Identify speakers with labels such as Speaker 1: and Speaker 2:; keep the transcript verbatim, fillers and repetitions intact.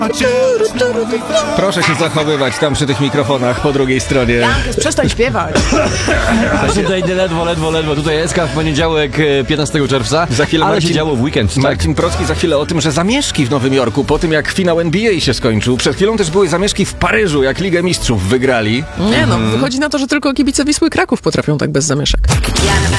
Speaker 1: Proszę się zachowywać tam przy tych mikrofonach po drugiej stronie.
Speaker 2: Jankes, przestań śpiewać.
Speaker 3: Tutaj ledwo, ledwo, ledwo. Tutaj S K w poniedziałek piętnastego czerwca.
Speaker 1: Za chwilę
Speaker 3: ale
Speaker 1: Marcin,
Speaker 3: się działo w weekend. Tak.
Speaker 1: Marcin Procki za chwilę o tym, że zamieszki w Nowym Jorku po tym, jak finał N B A się skończył. Przed chwilą też były zamieszki w Paryżu, jak Ligę Mistrzów wygrali.
Speaker 2: Nie no, wychodzi na to, że tylko kibice Wisły Kraków potrafią tak bez zamieszek.